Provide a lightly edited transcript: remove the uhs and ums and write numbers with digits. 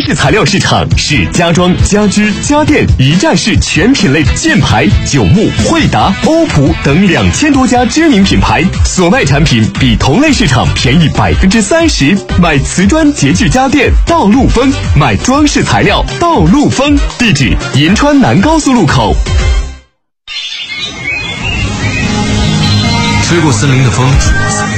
饰材料市场是家装、家居、家电一站式全品类箭牌、九牧、惠达、欧普等2000多家知名品牌，所卖产品比同类市场便宜30%。买瓷砖洁具家电到陆丰，买装饰材料到陆丰。地址：银川南高速路口。 吹过森林的风，